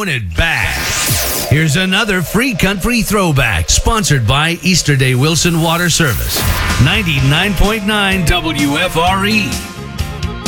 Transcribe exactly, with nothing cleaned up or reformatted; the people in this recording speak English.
it back. Here's another free country throwback, sponsored by Easterday Wilson Water Service. ninety-nine point nine W F R E.